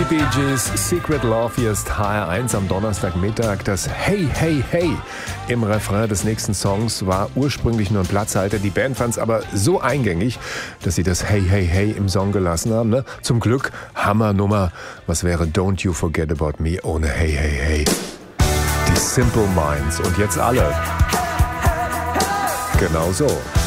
Die Bee Gees, Secret Love, hier ist HR1 am Donnerstagmittag. Das Hey, Hey, Hey im Refrain des nächsten Songs war ursprünglich nur ein Platzhalter. Die Band fand es aber so eingängig, dass sie das Hey, Hey, Hey im Song gelassen haben. Ne? Zum Glück, Hammernummer. Was wäre Don't You Forget About Me ohne Hey, Hey, Hey? Die Simple Minds und jetzt alle. Genau so.